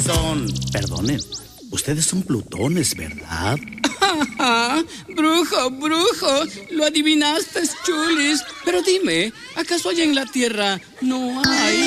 son. Perdonen, ustedes son plutones, ¿verdad? Brujo, lo adivinaste, chulis. Pero dime, ¿acaso allá en la Tierra no hay?